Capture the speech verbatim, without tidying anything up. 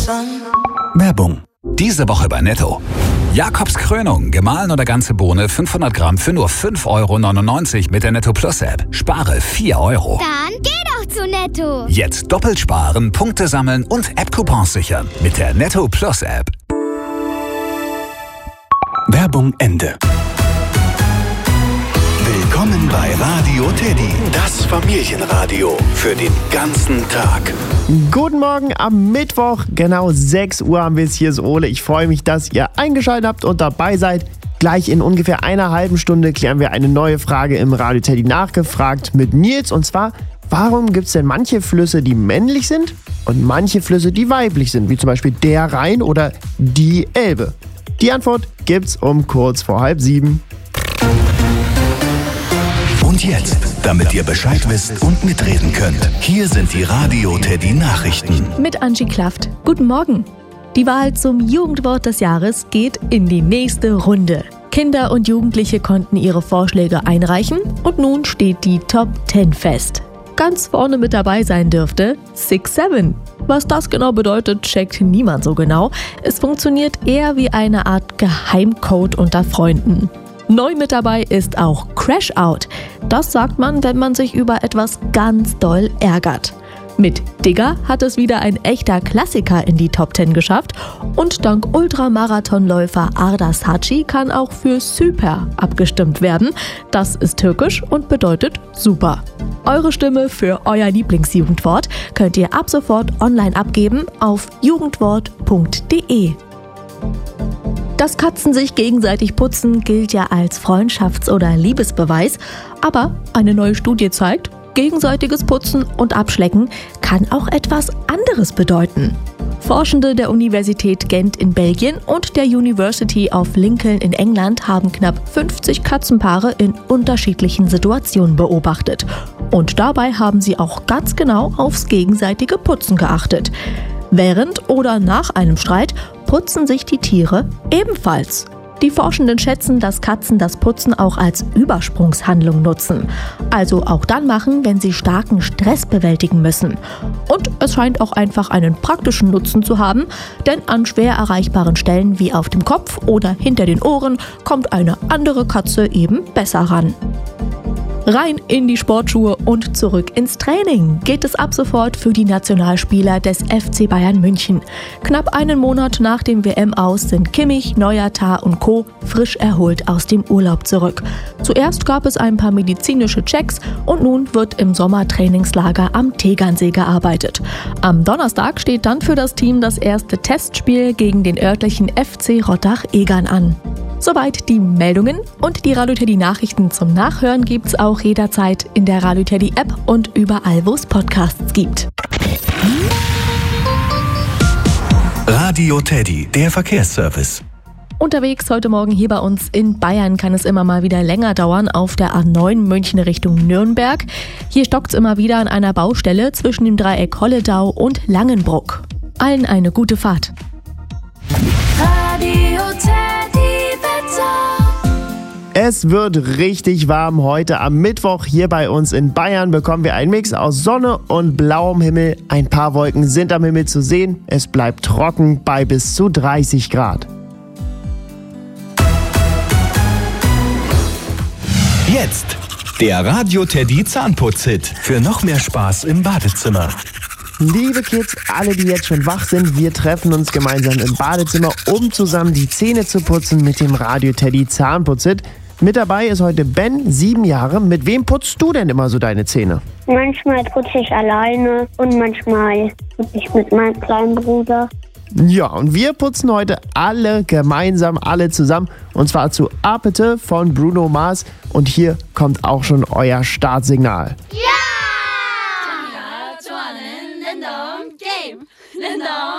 Werbung. Diese Woche bei Netto. Jakobs Krönung, gemahlen oder ganze Bohne, fünfhundert Gramm für nur fünf Euro neunundneunzig mit der Netto Plus App. Spare vier Euro. Dann geh doch zu Netto. Jetzt doppelt sparen, Punkte sammeln und App-Coupons sichern mit der Netto Plus App. Werbung Ende. Willkommen bei Radio Teddy, das Familienradio für den ganzen Tag. Guten Morgen am Mittwoch, genau sechs Uhr haben wir es. Hier ist Ole. Ich freue mich, dass ihr eingeschaltet habt und dabei seid. Gleich in ungefähr einer halben Stunde klären wir eine neue Frage im Radio Teddy nachgefragt mit Nils. Und zwar, warum gibt es denn manche Flüsse, die männlich sind und manche Flüsse, die weiblich sind? Wie zum Beispiel der Rhein oder die Elbe. Die Antwort gibt's um kurz vor halb sieben. Und jetzt, damit ihr Bescheid wisst und mitreden könnt, hier sind die Radio Teddy Nachrichten. Mit Angie Klaft. Guten Morgen. Die Wahl zum Jugendwort des Jahres geht in die nächste Runde. Kinder und Jugendliche konnten ihre Vorschläge einreichen und nun steht die Top zehn fest. Ganz vorne mit dabei sein dürfte Six Seven. Was das genau bedeutet, checkt niemand so genau. Es funktioniert eher wie eine Art Geheimcode unter Freunden. Neu mit dabei ist auch Crash Out. Das sagt man, wenn man sich über etwas ganz doll ärgert. Mit Digger hat es wieder ein echter Klassiker in die Top zehn geschafft und dank Ultramarathonläufer Arda Saci kann auch für Süper abgestimmt werden. Das ist türkisch und bedeutet super. Eure Stimme für euer Lieblingsjugendwort könnt ihr ab sofort online abgeben auf jugendwort punkt de. Dass Katzen sich gegenseitig putzen, gilt ja als Freundschafts- oder Liebesbeweis. Aber eine neue Studie zeigt, gegenseitiges Putzen und Abschlecken kann auch etwas anderes bedeuten. Forschende der Universität Gent in Belgien und der University of Lincoln in England haben knapp fünfzig Katzenpaare in unterschiedlichen Situationen beobachtet. Und dabei haben sie auch ganz genau aufs gegenseitige Putzen geachtet. Während oder nach einem Streit putzen sich die Tiere ebenfalls. Die Forschenden schätzen, dass Katzen das Putzen auch als Übersprungshandlung nutzen. Also auch dann machen, wenn sie starken Stress bewältigen müssen. Und es scheint auch einfach einen praktischen Nutzen zu haben, denn an schwer erreichbaren Stellen wie auf dem Kopf oder hinter den Ohren kommt eine andere Katze eben besser ran. Rein in die Sportschuhe und zurück ins Training geht es ab sofort für die Nationalspieler des F C Bayern München. Knapp einen Monat nach dem W M-Aus sind Kimmich, Neuer, Tah und Co. frisch erholt aus dem Urlaub zurück. Zuerst gab es ein paar medizinische Checks und nun wird im Sommertrainingslager am Tegernsee gearbeitet. Am Donnerstag steht dann für das Team das erste Testspiel gegen den örtlichen F C Rottach-Egern an. Soweit die Meldungen und die Radio Teddy Nachrichten zum Nachhören gibt's auch jederzeit in der Radio Teddy App und überall, wo es Podcasts gibt. Radio Teddy, der Verkehrsservice. Unterwegs heute Morgen hier bei uns in Bayern kann es immer mal wieder länger dauern auf der A neun München Richtung Nürnberg. Hier stockt's immer wieder an einer Baustelle zwischen dem Dreieck Holledau und Langenbruck. Allen eine gute Fahrt. Radio Teddy. Es wird richtig warm heute am Mittwoch. Hier bei uns in Bayern bekommen wir einen Mix aus Sonne und blauem Himmel. Ein paar Wolken sind am Himmel zu sehen. Es bleibt trocken bei bis zu dreißig Grad. Jetzt der Radio Teddy Zahnputz-Hit für noch mehr Spaß im Badezimmer. Liebe Kids, alle, die jetzt schon wach sind, wir treffen uns gemeinsam im Badezimmer, um zusammen die Zähne zu putzen mit dem Radio Teddy Zahnputz-Hit. Mit dabei ist heute Ben, sieben Jahre. Mit wem putzt du denn immer so deine Zähne? Manchmal putze ich alleine und manchmal putze ich mit meinem kleinen Bruder. Ja, und wir putzen heute alle gemeinsam, alle zusammen. Und zwar zu Apete von Bruno Mars. Und hier kommt auch schon euer Startsignal. Ja!